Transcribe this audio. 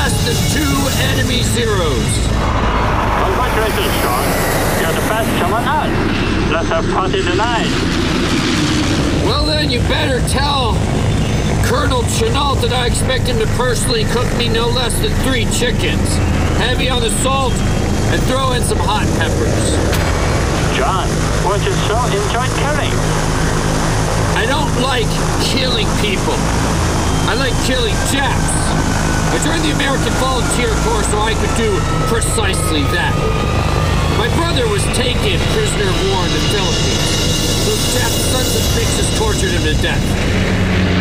less than 2 enemy zeros. Congratulations, Sean. You're the best chum on Earth. Let's have party tonight. Well then, you better tell Colonel Chenault that I expect him to personally cook me no less than 3 chickens. Heavy on the salt, and throw in some hot peppers. John, won't you so enjoy killing? I don't like killing people. I like killing Japs. I joined the American Volunteer Corps so I could do precisely that. My brother was taken prisoner of war in the Philippines. Those Jap sons of bitches tortured him to death.